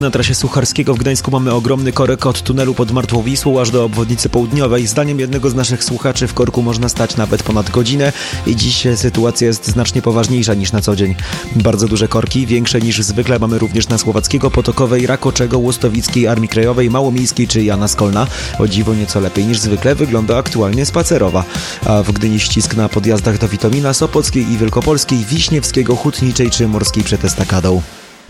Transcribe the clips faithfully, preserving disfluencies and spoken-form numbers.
Na trasie Sucharskiego w Gdańsku mamy ogromny korek od tunelu pod Martwą Wisłą aż do obwodnicy południowej. Zdaniem jednego z naszych słuchaczy w korku można stać nawet ponad godzinę i dziś sytuacja jest znacznie poważniejsza niż na co dzień. Bardzo duże korki, większe niż zwykle mamy również na Słowackiego, Potokowej, Rakoczego, Łustowickiej, Armii Krajowej, Małomiejskiej czy Jana Skolna. O dziwo nieco lepiej niż zwykle wygląda aktualnie Spacerowa. A w Gdyni ścisk na podjazdach do Witomina, Sopockiej i Wielkopolskiej, Wiśniewskiego, Hutniczej czy Morskiej przed estakadą.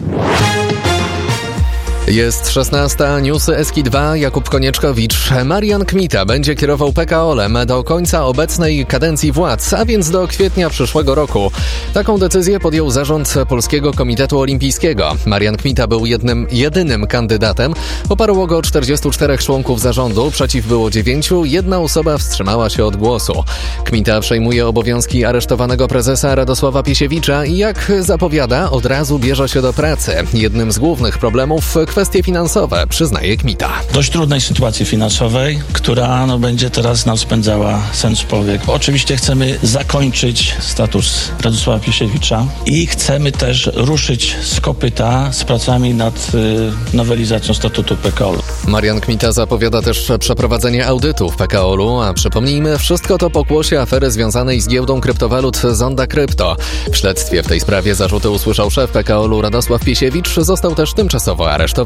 Jest szesnasta, newsy S K dwa, Jakub Konieczkowicz. Marian Kmita będzie kierował P K O-lem do końca obecnej kadencji władz, a więc do kwietnia przyszłego roku. Taką decyzję podjął zarząd Polskiego Komitetu Olimpijskiego. Marian Kmita był jednym, jedynym kandydatem. Poparło go czterdziestu czterech członków zarządu, przeciw było dziewięciu, jedna osoba wstrzymała się od głosu. Kmita przejmuje obowiązki aresztowanego prezesa Radosława Piesiewicza i jak zapowiada, od razu bierze się do pracy. Jednym z głównych problemów kwestie finansowe, przyznaje Kmita. Dość trudnej sytuacji finansowej, która no, będzie teraz nam spędzała sen z powiek. Oczywiście chcemy zakończyć status Radosława Piesiewicza i chcemy też ruszyć z kopyta z pracami nad y, nowelizacją statutu P K O-u. Marian Kmita zapowiada też przeprowadzenie audytu w P K O-u, a przypomnijmy, wszystko to pokłosie afery związanej z giełdą kryptowalut Zonda Krypto. W śledztwie w tej sprawie zarzuty usłyszał szef P K O-u Radosław Piesiewicz, został też tymczasowo aresztowany.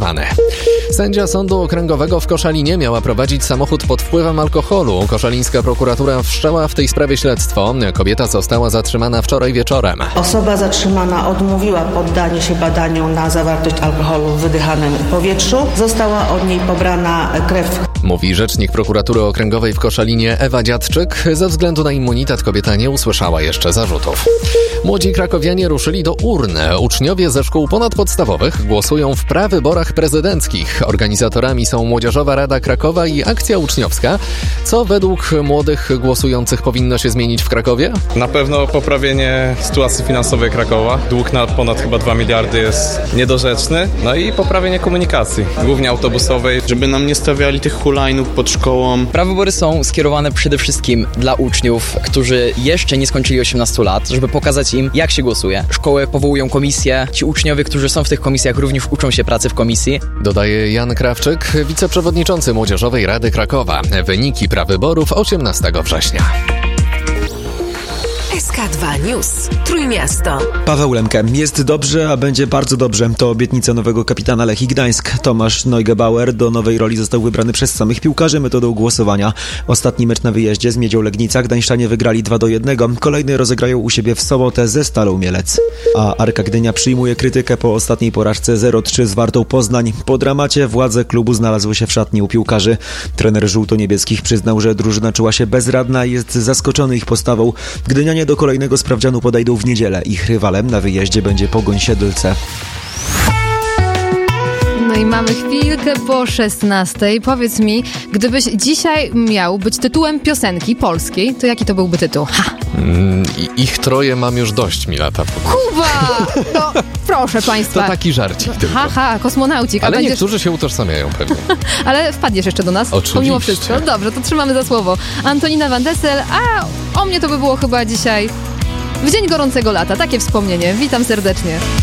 Sędzia Sądu Okręgowego w Koszalinie miała prowadzić samochód pod wpływem alkoholu. Koszalińska prokuratura wszczęła w tej sprawie śledztwo. Kobieta została zatrzymana wczoraj wieczorem. Osoba zatrzymana odmówiła poddanie się badaniu na zawartość alkoholu w wydychanym powietrzu. Została od niej pobrana krew. Mówi rzecznik prokuratury okręgowej w Koszalinie Ewa Dziadczyk. Ze względu na immunitet kobieta nie usłyszała jeszcze zarzutów. Młodzi krakowianie ruszyli do urny. Uczniowie ze szkół ponadpodstawowych głosują w prawyborach prezydenckich. Organizatorami są Młodzieżowa Rada Krakowa i Akcja Uczniowska. Co według młodych głosujących powinno się zmienić w Krakowie? Na pewno poprawienie sytuacji finansowej Krakowa. Dług na ponad chyba dwa miliardy jest niedorzeczny. No i poprawienie komunikacji, głównie autobusowej. Żeby nam nie stawiali tych hulajnóg pod szkołą. Prawybory są skierowane przede wszystkim dla uczniów, którzy jeszcze nie skończyli osiemnastu lat, żeby pokazać im, jak się głosuje. Szkoły powołują komisje. Ci uczniowie, którzy są w tych komisjach, również uczą się pracy w komisji. Dodaje Jan Krawczyk, wiceprzewodniczący Młodzieżowej Rady Krakowa. Wyniki prawyborów osiemnastego września. S K dwa News. Trójmiasto. Paweł Lemke. Jest dobrze, a będzie bardzo dobrze. To obietnica nowego kapitana Lechii Gdańsk. Tomasz Neugebauer do nowej roli został wybrany przez samych piłkarzy metodą głosowania. Ostatni mecz na wyjeździe z Miedzią Legnica gdańszczanie wygrali dwa do jednego. Kolejny rozegrają u siebie w sobotę ze Stalą Mielec. A Arka Gdynia przyjmuje krytykę po ostatniej porażce zero trzy z Wartą Poznań. Po dramacie władze klubu znalazły się w szatni u piłkarzy. Trener żółto-niebieskich przyznał, że drużyna czuła się bezradna i jest zaskoczony ich postawą. Gdynianie do kolejnego sprawdzianu podejdą w niedzielę. Ich rywalem na wyjeździe będzie Pogoń Siedlce. No i mamy chwilkę po szesnastej. Powiedz mi, gdybyś dzisiaj miał być tytułem piosenki polskiej, to jaki to byłby tytuł? Ha! Mm, ich troje mam już dość, mi lata. Kuba! To proszę państwa. To taki żarcik tylko. Ha, ha, kosmonaucik. Ale będziesz... niektórzy się utożsamiają pewnie. Ale wpadniesz jeszcze do nas? Oczywiście. Pomimo wszystko. Dobrze, to trzymamy za słowo. Antonina Van Dessel, a o mnie to by było chyba dzisiaj w dzień gorącego lata. Takie wspomnienie. Witam serdecznie.